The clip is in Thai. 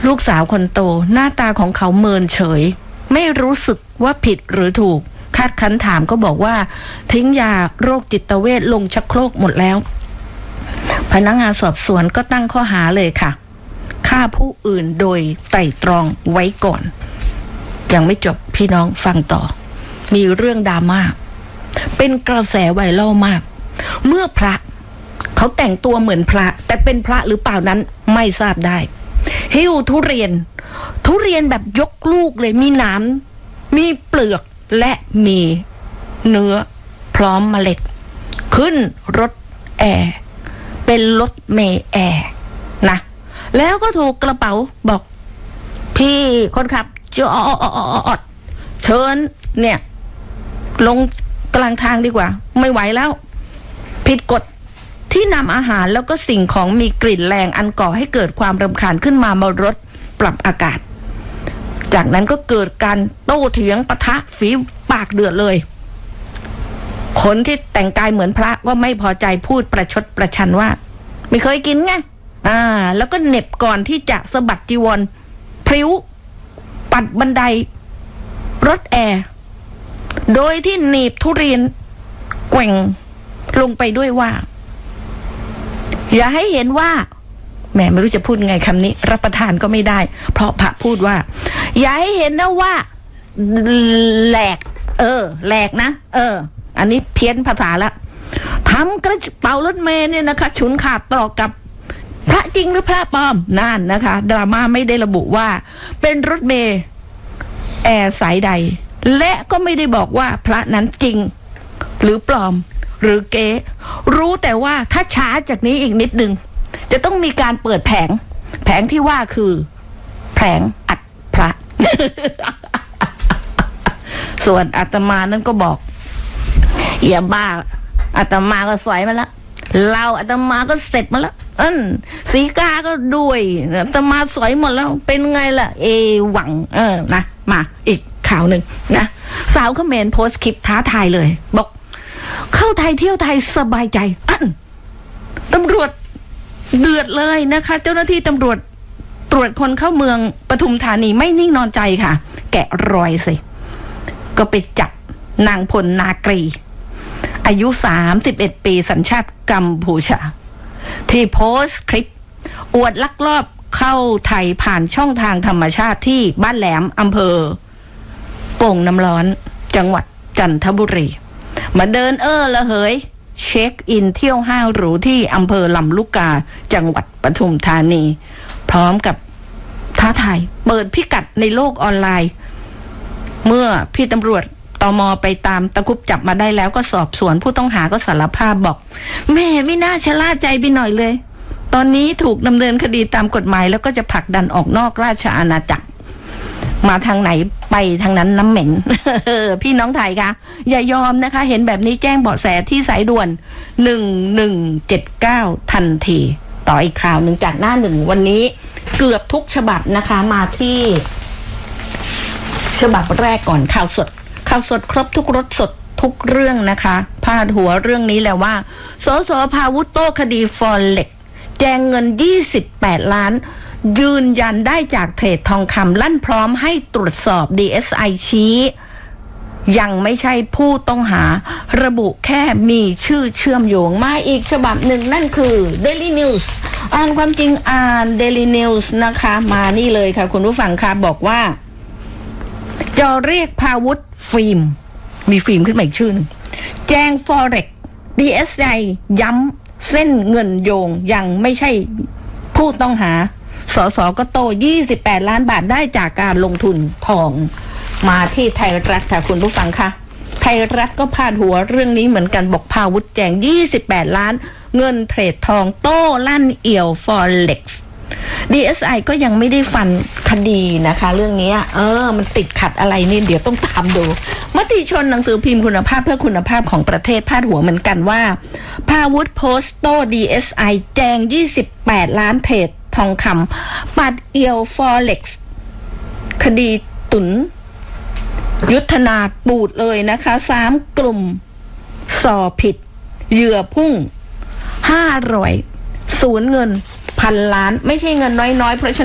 ลูกสาวคนโตหน้าตาของเขาเมินเฉยไม่รู้สึกว่าผิดหรือถูกคาดคั้นถามก็บอกว่าทิ้งยาโรคจิตเวชลงชักโครกหมดแล้วพนักงานสอบสวนก็ตั้งข้อหาเลยค่ะฆ่าผู้อื่นโดยไตร่ตรองไว้ก่อนยังไม่จบพี่น้องฟังต่อมีเรื่องดราม่าเป็นกระแสไวรัลมากเมื่อพระเขาแต่งตัวเหมือนพระแต่เป็นพระหรือเปล่านั้นไม่ทราบได้หิ้วทุเรียนแบบยกลูกเลยมีหนามมีเปลือกและมีเนื้อพร้อมเมล็ดขึ้นรถแอร์เป็นรถเมล์แอร์นะแล้วก็ถูกกระเป๋าบอกพี่คนขับจอดเชิญเนี่ยลงกลางทางดีกว่าไม่ไหวแล้วผิดกฎที่นำอาหารแล้วก็สิ่งของมีกลิ่นแรงอันก่อให้เกิดความรำคาญขึ้นมาบนรถปรับอากาศจากนั้นก็เกิดการโต้เถียงปะทะฝีปากเดือดเลยคนที่แต่งกายเหมือนพระก็ไม่พอใจพูดประชดประชันว่าไม่เคยกินไงแล้วก็เหน็บก่อนที่จะสะบัดจีวรพริ้วปัดบันไดรถแอร์โดยที่หนีบทุเรียนแกว่งลงไปด้วยว่าอย่าให้เห็นว่าแหมไม่รู้จะพูดไงคำนี้รับประทานก็ไม่ได้เพราะพระพูดว่าอย่าให้เห็นนะว่าแหลกแหลกนะอันนี้เพี้ยนภาษาละทำกระเป๋ารถเมล์เนี่ยนะคะฉุนขาดต่อกับพระจริงหรือพระปลอมนั่นนะคะดราม่าไม่ได้ระบุว่าเป็นรถเมล์แอร์สายใดและก็ไม่ได้บอกว่าพระนั้นจริงหรือปลอมหรือเก๊รู้แต่ว่าถ้าช้าจากนี้อีกนิดนึงจะต้องมีการเปิดแผงที่ว่าคือแผงอัดพระ ส่วนอาตมานั้นก็บอกอย่าบ้าอาตมาก็สอยมาแล้วเราอาตมาก็เสร็จมาแล้วสีกาก็ด้วยอาตมาสอยหมดแล้วเป็นไงล่ะหวังนะมาอีกข่าวหนึ่งนะสาวเขมรโพสต์คลิปท้าทายเลยบอกเข้าไทยเที่ยวไทยสบายใจตำรวจเดือดเลยนะคะเจ้าหน้าที่ตำรวจตรวจคนเข้าเมืองปทุมธานีไม่นิ่งนอนใจค่ะแกะรอยสิก็ไปจับนางพลนากรีอายุ31ปีสัญชาติกัมพูชาที่โพสต์คลิปอวดลักลอบเข้าไทยผ่านช่องทางธรรมชาติที่บ้านแหลมอำเภอโป่งน้ำร้อนจังหวัดจันทบุรีมาเดินละเหยเช็คอินเที่ยวห้างหรูที่อำเภอลำลูกกาจังหวัดปทุมธานีพร้อมกับท้าทายเปิดพิกัดในโลกออนไลน์เมื่อพี่ตำรวจตม.ไปตามตะคุบจับมาได้แล้วก็สอบสวนผู้ต้องหาก็สารภาพบอกแม่ไม่น่าชะล่าใจไปหน่อยเลยตอนนี้ถูกดำเนินคดีตามกฎหมายแล้วก็จะผลักดันออกนอกราชอาณาจักรมาทางไหนไปทางนั้นน้ำเหม็น พี่น้องไทยคะอย่ายอมนะคะเห็นแบบนี้แจ้งเบาะแสที่สายด่วน1179ทันทีต่ออีกข่าวหนึ่งจากหน้าหนึ่งวันนี้เกือบทุกฉบับนะคะมาที่ฉบับแรกก่อนข่าวสดครบทุกรสสดทุกเรื่องนะคะพาดหัวเรื่องนี้แล้วว่าสส.พาวุฒิโต้คดีฟอเร็กซ์แจงเงิน28ล้านยืนยันได้จากเทรดทองคำลั่นพร้อมให้ตรวจสอบ DSI ชี้ยังไม่ใช่ผู้ต้องหาระบุแค่มีชื่อเชื่อมโยงมาอีกฉบับหนึ่งนั่นคือ Daily News อ่านความจริงอ่าน Daily News นะคะมานี่เลยค่ะคุณผู้ฟังค่ะบอกว่าจะเรียกพาวุฒิฟิล์มมีฟิล์มขึ้นมาอีกชื่อนึงแจ้ง Forex DSI ย้ำเส้นเงินโยงยังไม่ใช่ผู้ต้องหาสสก็โต28ล้านบาทได้จากการลงทุนทองมาที่ไทยรัฐค่ะคุณผู้ฟังค่ะไทยรัฐก็พาดหัวเรื่องนี้เหมือนกันบอกพาวุฒิแจง28ล้านเงินเทรดทองโต้ลั่นเอี่ยว Forex DSI ก็ยังไม่ได้ฟันคดีนะคะเรื่องนี้มันติดขัดอะไรนี่เดี๋ยวต้องตามดูมติชนหนังสือพิมพ์คุณภาพเพื่อคุณภาพของประเทศพาดหัวเหมือนกันว่าพาวุฒิโพสต์โต้ DSI แจง28ล้านเทรดทองคำปัดเอี่ยว Forex คดีตุนยุทธนาปูดเลยนะคะ3กลุ่มสอผิดเหยื่อพุ่ง500สูญเงิน1,000 ล้านไม่ใช่เงินน้อยๆเพราะฉะนั้น